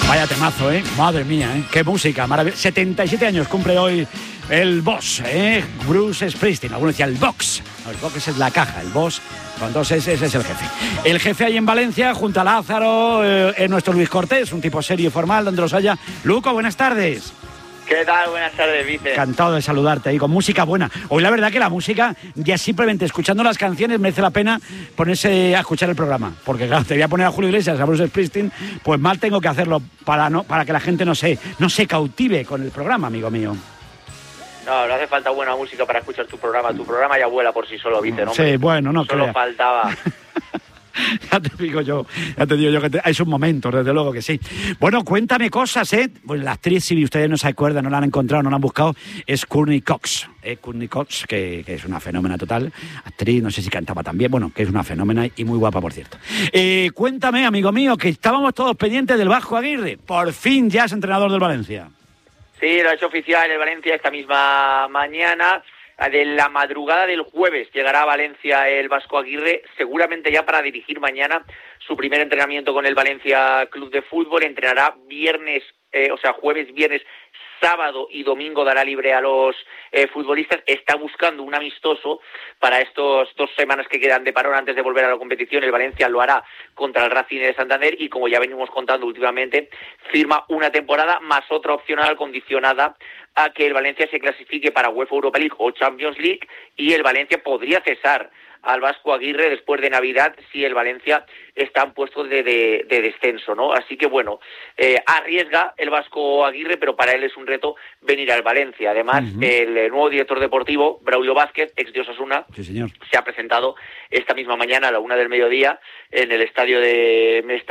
Vaya temazo, ¿eh? Madre mía, ¿eh? Qué música, maravillosa. 77 años cumple hoy el boss, ¿eh? Bruce Springsteen. Algunos decían el box. No, el box es la caja, el boss con dos S es el jefe. El jefe ahí en Valencia, junto a Lázaro, es nuestro Luis Cortés, un tipo serio y formal, donde los haya. Luco, buenas tardes. ¿Qué tal? Buenas tardes, Vice. Encantado de saludarte ahí, con música buena. Hoy la verdad que la música, ya simplemente escuchando las canciones, merece la pena ponerse a escuchar el programa. Porque claro, te voy a poner a Julio Iglesias, a Bruce Springsteen, pues mal tengo que hacerlo para que la gente no se cautive con el programa, amigo mío. No hace falta buena música para escuchar tu programa. Tu programa ya vuela por sí solo, Vice, ¿no? Sí, bueno, no creo. Solo faltaba... Ya te digo yo que hay sus momentos, desde luego que sí. Bueno, cuéntame cosas, ¿eh? Pues la actriz, si ustedes no se acuerdan, no la han encontrado, no la han buscado, es Courteney Cox. Courteney Cox, que es una fenómena total. Actriz, no sé si cantaba también, bueno, que es una fenómena y muy guapa, por cierto. Cuéntame, amigo mío, que estábamos todos pendientes del Vasco Aguirre. Por fin ya es entrenador del Valencia. Sí, lo ha hecho oficial el Valencia esta misma mañana. De la madrugada del jueves llegará a Valencia el Vasco Aguirre, seguramente ya para dirigir mañana su primer entrenamiento con el Valencia Club de Fútbol. Entrenará jueves, viernes, sábado y domingo dará libre a los futbolistas. Está buscando un amistoso para estos 2 semanas que quedan de parón antes de volver a la competición. El Valencia lo hará contra el Racing de Santander y, como ya venimos contando últimamente, firma una temporada más otra opcional condicionada a que el Valencia se clasifique para UEFA Europa League o Champions League, y el Valencia podría cesar al Vasco Aguirre después de Navidad si el Valencia está en puestos de descenso, ¿no? Así que bueno, arriesga el Vasco Aguirre, pero para él es un reto venir al Valencia. Además, el nuevo director deportivo, Braulio Vázquez, ex de Osasuna, sí, señor, se ha presentado esta misma mañana a la 1:00 PM en el estadio de Mestalla